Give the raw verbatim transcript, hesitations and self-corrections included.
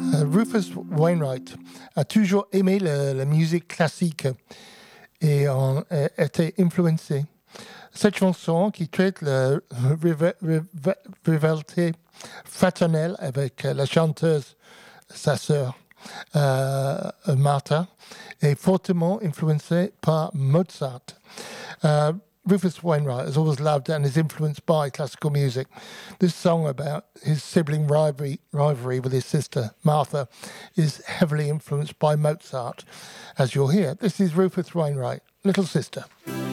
Euh, Rufus Wainwright a toujours aimé le- la musique classique et en a été influencé. Cette chanson qui traite la riva- riva- rivalité fraternelle avec la chanteuse, sa sœur, euh, Martha, est fortement influencée par Mozart. Uh, Rufus Wainwright has always loved and is influenced by classical music. This song about his sibling rivalry, rivalry with his sister Martha is heavily influenced by Mozart, as you'll hear. This is Rufus Wainwright, Little Sister.